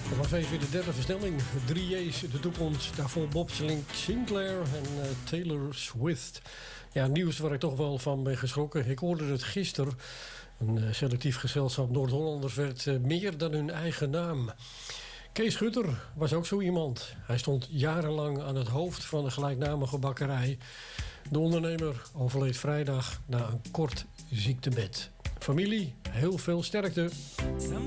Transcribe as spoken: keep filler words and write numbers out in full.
Dat was even weer de derde versnelling. Drie J's, de toekomst. Daarvoor Bob Sinclair en uh, Taylor Swift. Ja, nieuws waar ik toch wel van ben geschrokken. Ik hoorde het gisteren. Een uh, selectief gezelschap Noord-Hollanders werd uh, meer dan hun eigen naam. Kees Schutter was ook zo iemand. Hij stond jarenlang aan het hoofd van de gelijknamige bakkerij. De ondernemer overleed vrijdag na een kort ziektebed. Familie, heel veel sterkte.